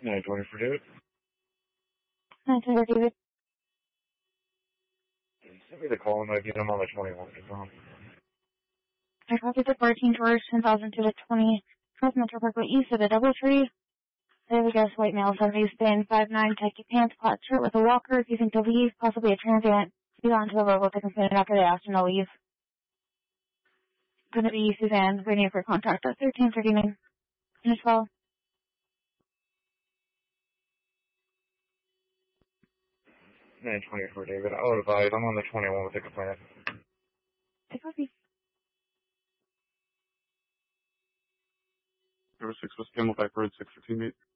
920 for David. 920 for David. Send me the call and I get him on the 21. I copied the 14 towards 10,000 to the 20 North Metro Parkway East of the Doubletree. There we go, white male, 70s, span 5'9", khaki pants, plaid shirt with a walker, refusing to leave, possibly a transient. He's on to the road with the complaint after they asked him to leave. Gonna be Suzanne, waiting for contact at 1339. As well. 920 for David. I'll advise. I'm on the 21 with the complaint. Take copy. Number 6 was Camelback Road 6 for teammate.